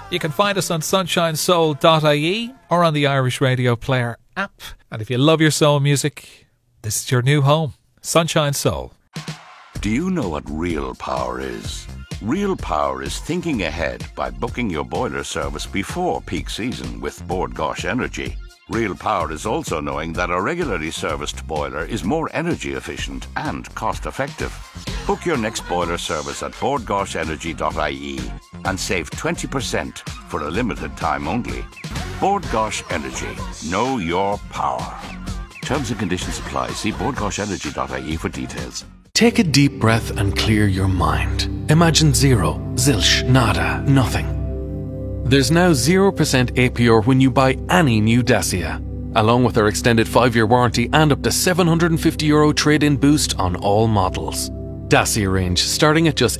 You can find us on sunshinesoul.ie or on the Irish Radio Player app. And if you love your soul music, this is your new home, Sunshine Soul. Do you know what real power is? Real power is thinking ahead by booking your boiler service before peak season with Bord Gáis Energy. Real power is also knowing that a regularly serviced boiler is more energy efficient and cost effective. Book your next boiler service at bordgaisenergy.ie and save 20% for a limited time only. Bord Gáis Energy. Know your power. Terms and conditions apply. See bordgaisenergy.ie for details. Take a deep breath and clear your mind. Imagine zero, zilch, nada, nothing. There's now 0% APR when you buy any new Dacia, along with our extended 5-year warranty and up to €750 trade-in boost on all models. Dacia range starting at just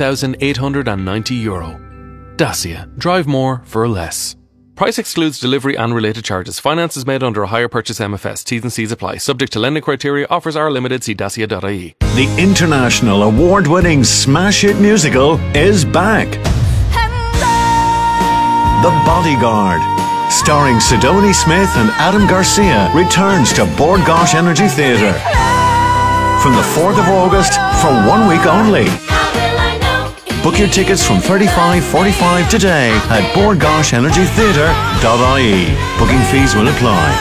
€18,890. Dacia. Drive more for less. Price excludes delivery and related charges. Finance is made under a hire purchase MFS. T's and C's apply. Subject to lending criteria. Offers are limited. See dacia.ie. The international award-winning smash hit musical is back. The Bodyguard, starring Sidonie Smith and Adam Garcia, returns to Bord Gáis Energy Theatre from the 4th of August for 1 week only. Book your tickets from $35.45 today at bordgaisenergytheatre.ie. Booking fees will apply.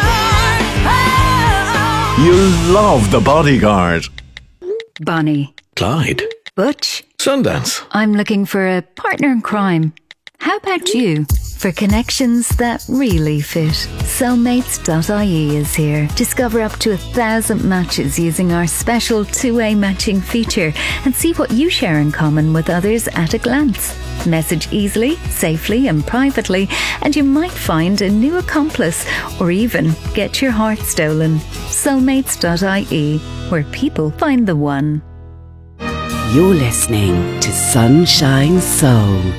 You'll love The Bodyguard. Bonnie. Clyde. Butch. Sundance. I'm looking for a partner in crime. How about you? For connections that really fit, Soulmates.ie is here. Discover up to 1,000 matches using our special two-way matching feature and see what you share in common with others at a glance. Message easily, safely and privately, and you might find a new accomplice or even get your heart stolen. Soulmates.ie, where people find the one. You're listening to Sunshine Soul